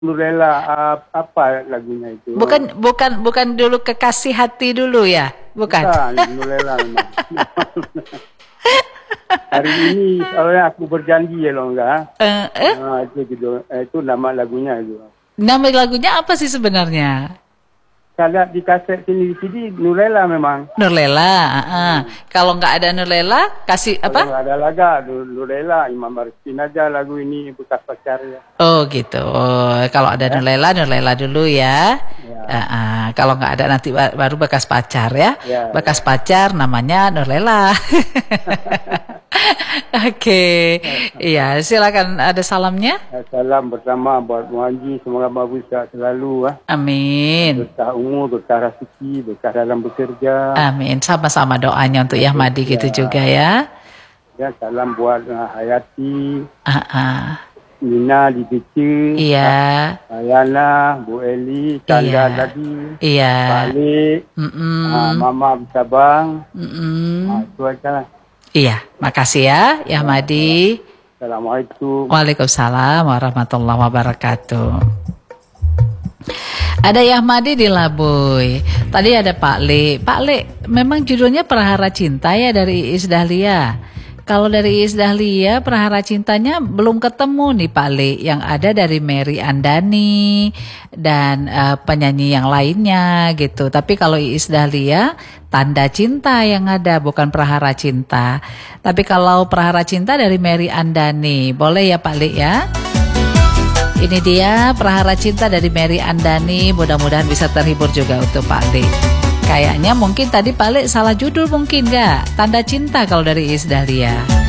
Nurlela, apa lagunya itu? Bukan dulu Kekasih Hati dulu ya? Bukan. Nurlela memang. Hari ini soalnya aku berjanji ya loh enggak. Itu gitu. Itu nama lagunya itu. Nama lagunya apa sih sebenarnya? Kalau di kaset sini di CD Nurlela memang. Nurlela. Kalau nggak ada Nurlela, kasih apa? Kalau ada laga Nurlela, Imam Arifin aja lagu ini Bekas Pacar ya. Oh gitu. Kalau ada Nurlela dulu ya. Kalau nggak ada nanti baru Bekas Pacar ya. Bekas Pacar namanya Nurlela. Oke. Iya, silakan, ada salamnya. Salam bersama buat Muhaji, semoga bagus selalu. Amin. Berkah umur, berkah rezeki, berkah dalam bekerja. Amin. Sama-sama doanya untuk Yahmadi gitu juga ya. Ya, salam buat Hayati. Nina di PC. Iya. Ayana, Bu Eli, Chandra tadi. Iya. Balik. Mama Sabang. Itu aja. Iya, makasih ya Yahmadi. Assalamualaikum. Waalaikumsalam warahmatullahi wabarakatuh. Ada Yahmadi di Labuy. Tadi ada Pak Le. Pak Le, memang judulnya Prahara Cinta ya dari Iis Dahlia. Kalau dari Iis Dahlia, Prahara Cintanya belum ketemu nih Pak Le. Yang ada dari Mary Andani dan penyanyi yang lainnya gitu. Tapi kalau Iis Dahlia, Tanda Cinta yang ada, bukan Prahara Cinta. Tapi kalau Prahara Cinta dari Mary Andani. Boleh ya Pak Le ya? Ini dia Prahara Cinta dari Mary Andani. Mudah-mudahan bisa terhibur juga untuk Pak Le. Kayaknya mungkin tadi Pak Le salah judul mungkin gak? Tanda Cinta kalau dari Iis Dahlia.